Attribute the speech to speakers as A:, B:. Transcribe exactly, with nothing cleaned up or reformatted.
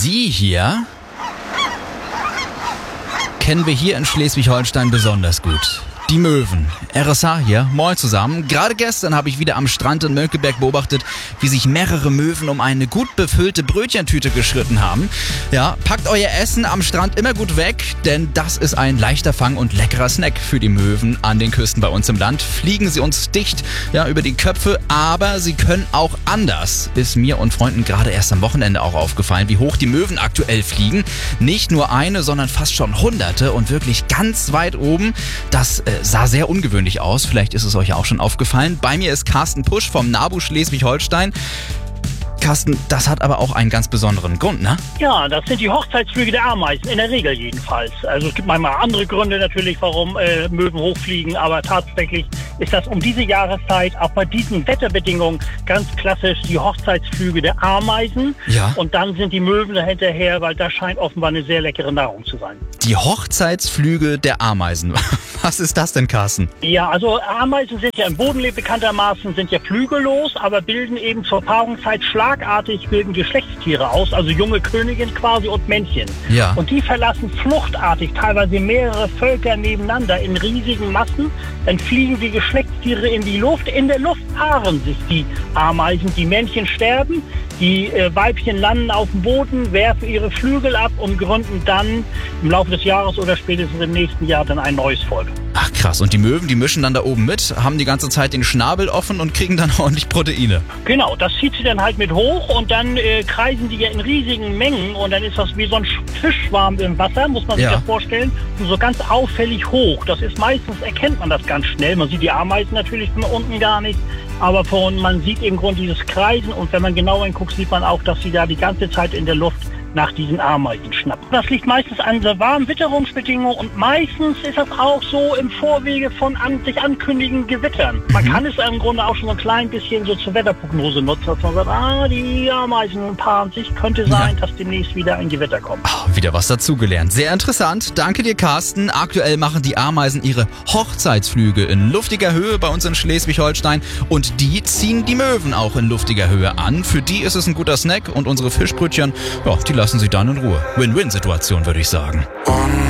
A: Sie hier kennen wir hier in Schleswig-Holstein besonders gut. Die Möwen. R S H hier, moin zusammen. Gerade gestern habe ich wieder am Strand in Mönckeberg beobachtet, wie sich mehrere Möwen um eine gut befüllte Brötchentüte geschritten haben. Ja, packt euer Essen am Strand immer gut weg, denn das ist ein leichter Fang und leckerer Snack für die Möwen an den Küsten bei uns im Land. Fliegen sie uns dicht ja, über die Köpfe, aber sie können auch anders. Ist mir und Freunden gerade erst am Wochenende auch aufgefallen, wie hoch die Möwen aktuell fliegen. Nicht nur eine, sondern fast schon hunderte und wirklich ganz weit oben. Das äh, sah sehr ungewöhnlich aus. Vielleicht ist es euch auch schon aufgefallen. Bei mir ist Carsten Pusch vom NABU Schleswig-Holstein. Carsten, das hat aber auch einen ganz besonderen Grund, ne?
B: Ja, das sind die Hochzeitsflüge der Ameisen, in der Regel jedenfalls. Also es gibt manchmal andere Gründe natürlich, warum äh, Möwen hochfliegen, aber tatsächlich ist das um diese Jahreszeit, auch bei diesen Wetterbedingungen, ganz klassisch die Hochzeitsflüge der Ameisen.
A: Ja.
B: Und dann sind die Möwen dahinterher, weil das scheint offenbar eine sehr leckere Nahrung zu sein.
A: Die Hochzeitsflüge der Ameisen. Was ist das denn, Carsten?
B: Ja, also Ameisen sind ja im Bodenleben bekanntermaßen, sind ja flügellos, aber bilden eben zur Paarungszeit schlagartig bilden Geschlechtstiere aus, also junge Königin quasi und Männchen.
A: Ja.
B: Und die verlassen fluchtartig teilweise mehrere Völker nebeneinander in riesigen Massen. Dann fliegen die Geschlechtstiere in die Luft. In der Luft paaren sich die Ameisen. Die Männchen sterben, die äh, Weibchen landen auf dem Boden, werfen ihre Flügel ab und gründen dann im Laufe des Jahres oder spätestens im nächsten Jahr dann ein neues Volk.
A: Ach krass, und die Möwen, die mischen dann da oben mit, haben die ganze Zeit den Schnabel offen und kriegen dann ordentlich Proteine.
B: Genau, das zieht sie dann halt mit hoch und dann äh, kreisen die ja in riesigen Mengen und dann ist das wie so ein Fischschwarm im Wasser, muss man sich
A: Ja.
B: das vorstellen, und so ganz auffällig hoch. Das ist meistens, erkennt man das ganz schnell. Man sieht die Ameisen natürlich von unten gar nicht, aber von, man sieht im Grunde dieses Kreisen und wenn man genau hinguckt, sieht man auch, dass sie da die ganze Zeit in der Luft nach diesen Ameisen schnappen. Das liegt meistens an der warmen Witterungsbedingungen und meistens ist das auch so im Vorwege von an, sich ankündigenden Gewittern. Man kann es im Grunde auch schon so ein klein bisschen so zur Wetterprognose nutzen, dass man sagt, ah, die Ameisen paaren sich, könnte sein,
A: Ja.
B: dass demnächst wieder ein Gewitter kommt.
A: Ah, wieder was dazugelernt. Sehr interessant. Danke dir, Carsten. Aktuell machen die Ameisen ihre Hochzeitsflüge in luftiger Höhe bei uns in Schleswig-Holstein und die ziehen die Möwen auch in luftiger Höhe an. Für die ist es ein guter Snack und unsere Fischbrötchen, ja, die lassen sie dann in Ruhe. Win-Win-Situation, würde ich sagen.